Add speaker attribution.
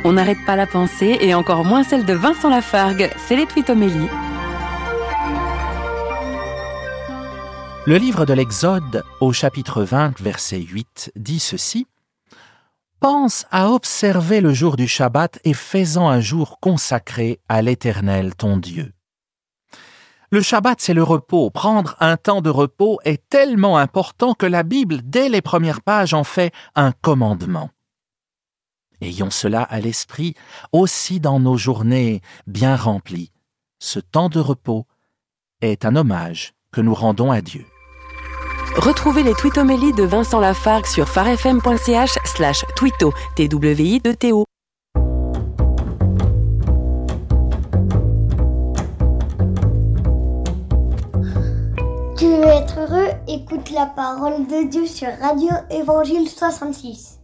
Speaker 1: On n'arrête pas la pensée et encore moins celle de Vincent Lafargue. C'est les Twitomélies.
Speaker 2: Le livre de l'Exode, au chapitre 20, verset 8, dit ceci: « Pense à observer le jour du Shabbat et fais-en un jour consacré à l'Éternel ton Dieu. » Le Shabbat, c'est le repos. Prendre un temps de repos est tellement important que la Bible, dès les premières pages, en fait un commandement. Ayons cela à l'esprit aussi dans nos journées bien remplies. Ce temps de repos est un hommage que nous rendons à Dieu.
Speaker 1: Retrouvez les Twitomélies de Vincent Lafargue sur farfm.ch/twito, TWIDTO.
Speaker 3: Tu veux être heureux? Écoute la parole de Dieu sur Radio Évangile 66.